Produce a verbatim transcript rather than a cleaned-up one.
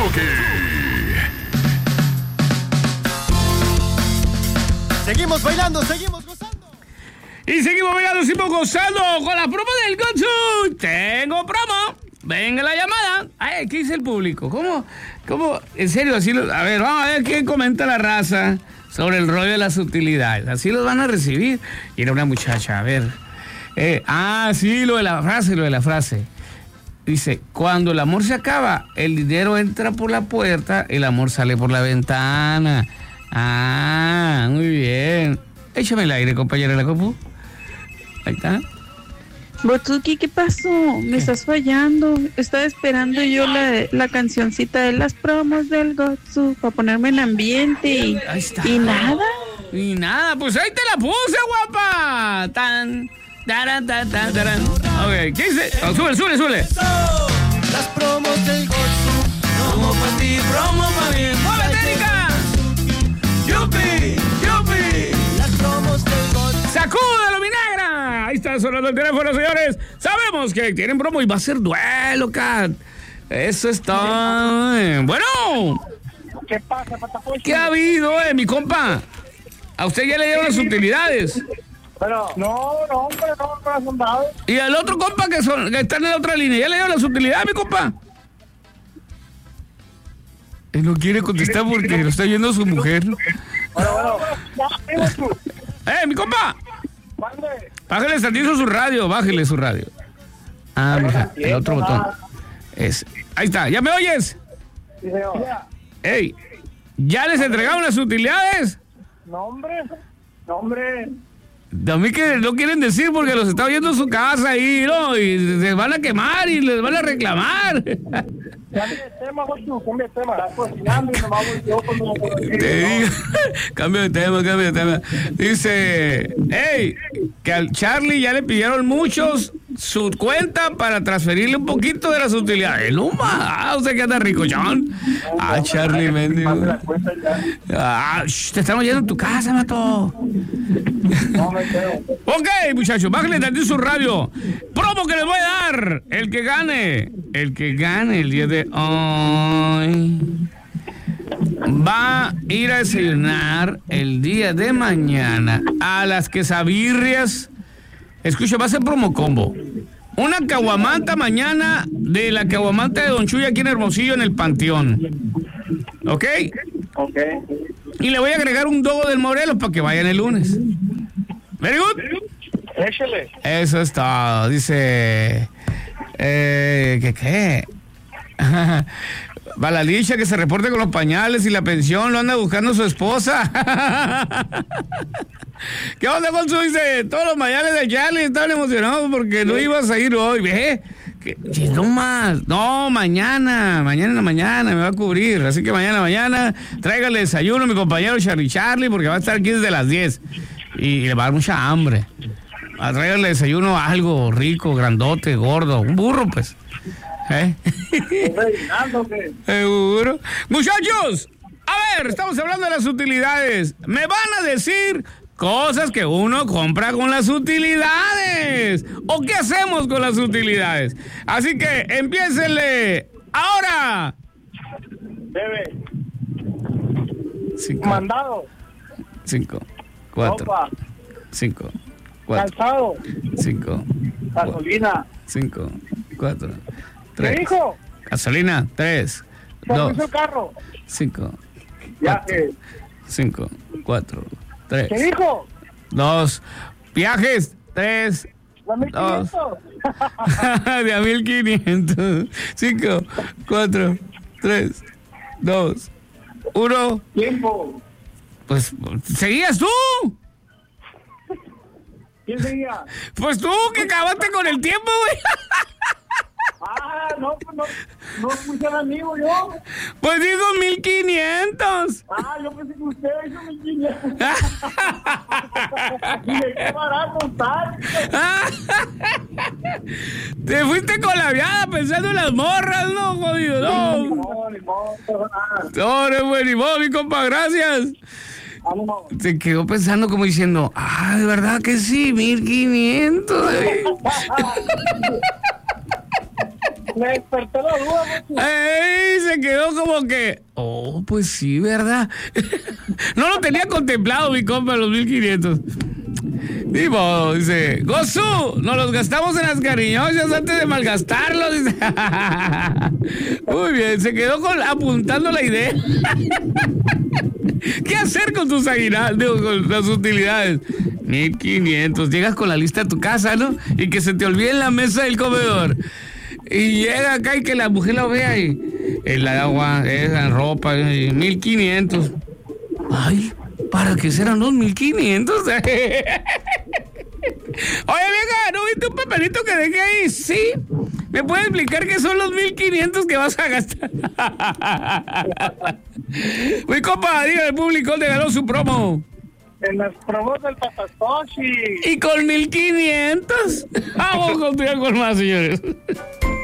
Chucky. Seguimos bailando, seguimos gozando. Y seguimos bailando, seguimos gozando con la promo del Gonzu. Tengo promo. Venga la llamada. Ay, ¿qué dice el público? ¿Cómo? ¿Cómo? En serio, así lo... A ver, vamos a ver qué comenta la raza sobre el rollo de las utilidades. Así los van a recibir. Y era una muchacha, a ver. Eh, ah, sí, lo de la frase, lo de la frase. Dice, cuando el amor se acaba, el dinero entra por la puerta, el amor sale por la ventana. Ah, muy bien. Échame el aire, compañera de la compu. Ahí está. Botsuki, ¿qué pasó? Me ¿Qué? estás fallando. Estaba esperando yo la, la cancioncita de las promos del Gotsu para ponerme en ambiente y, Ahí está. y nada. Y nada, pues ahí te la puse, guapa. Tan, taran, tan, tan, taran. Ok, ¿qué dice? Oh, sube, sube, sube. Las promos del Gotsu. Promo para ti, promo para mí. ¡Muévete, Erika! ¡Yupi! ¡Yupi! Las promos del Gotsu. ¡Sacúdalo, mi negra! Ahí está sonando el teléfono, señores. Sabemos que tienen promo y va a ser duelo, Cat. Eso está. Bueno. ¿Qué pasa, Patapocho? ¿Qué ha habido, eh, mi compa? ¿A usted ya le dieron las utilidades? Pero, no, no, hombre, no, no has mandado. ¿Y al otro compa que, son, que está en la otra línea, ya le dieron las utilidades, mi compa? Él no quiere contestar porque lo está viendo su mujer. Bueno, bueno, ya, dime tú. ¡Eh, mi compa! Mande. Bájale tantito su radio, bájale su radio. Ah, mija, el otro botón. Es. Ahí está, ¿ya me oyes? Sí, señor. ¡Ey! ¿Ya les entregaron las utilidades? No, hombre, no, hombre. A mí que no quieren decir porque los está viendo en su casa ahí, ¿no? Y se van a quemar y les van a reclamar. Cambia de tema, Jochu, cambia de tema. Estás cocinando y nomás voy yo con mi... Te digo, cambio de tema, cambio de tema. Dice, hey, que al Charlie ya le pidieron muchos su cuenta para transferirle un poquito de las utilidades. No más, usted que anda ricochón. Ah, Charlie, mendigo. Ah, shh, te estamos yendo en tu casa, mato. No me creo. Ok, muchachos, bájale tantito su radio. Promo que les voy a dar. El que gane, el que gane el día de hoy va a ir a desayunar el día de mañana a las quesabirrias. Escucha, va a ser promo combo. Una caguamanta mañana de la caguamanta de Don Chuy aquí en Hermosillo en el Panteón. ¿Ok? Ok. Y le voy a agregar un dogo del Morelos para que vayan el lunes. Very good. Échale. Eso es todo. Dice... Eh, ¿Qué qué? Va la licha que se reporte con los pañales y la pensión lo anda buscando su esposa. ¿Qué onda, Gonzo? Dice, todos los pañales de Charlie estaban emocionados porque no ibas a ir hoy. ¿Ve? ¿Qué? No más. No, mañana. Mañana en la mañana me va a cubrir. Así que mañana, mañana, tráigale desayuno a mi compañero Charlie Charlie porque va a estar aquí desde las diez. Y le va a dar mucha hambre. A traerle desayuno algo rico, grandote, gordo, un burro, pues. ¿Eh? Seguro. Muchachos, a ver, estamos hablando de las utilidades. Me van a decir cosas que uno compra con las utilidades. ¿O qué hacemos con las utilidades? Así que empiécenle ahora. Bebe. Cinco, Mandado. cinco, cuatro, Ropa. cinco, cuatro, Calzado. cinco, Gasolina. cinco, cuatro, ¿Qué tres. dijo? Gasolina, tres, dos, Servicio el carro. cinco, Viaje. cinco, cuatro, tres, ¿Qué dijo? dos, viajes, tres, La mil dos, quinientos. de a mil quinientos, cinco, cuatro, tres, dos, uno. Tiempo. Pues, ¿seguías tú? ¿Quién seguía? Pues tú, que acabaste con el tiempo, güey. Ah, no, pues no, no escuchan amigo yo. Pues digo mil quinientos. Ah, yo pensé que usted hizo mil quinientos. Dije, qué barato está. Te fuiste con la viada pensando en las morras, ¿no, jodido? No, No, ni modo, no, nada. no, no, güey, ni modo, mi compa, gracias. Vámonos. Se quedó pensando como diciendo, ah, de verdad que sí, mil quinientos. Me despertó la duda, porque Ey, se quedó como como que, oh, pues sí, ¿verdad? No lo tenía contemplado, mi compa, los mil quinientos. Digo, dice, Gozu, nos los gastamos en las cariñosas antes de malgastarlos. Dice. Muy bien, se quedó con, apuntando la idea. ¿Qué hacer con tus aguinaldos, con las utilidades? mil quinientos, llegas con la lista a tu casa, ¿no? Y que se te olvide en la mesa del comedor. Y llega acá y que la mujer lo vea y el agua, esa ropa, y mil quinientos. Ay, ¿para qué serán los mil quinientos? Oye, vieja, ¿no viste un papelito que dejé ahí? Sí. ¿Me puedes explicar qué son los mil quinientos que vas a gastar? Mi compa, diga al público dónde ganó su promo. En las promos del Patastoshi. Y con mil quinientos. Vamos a continuar con más, señores.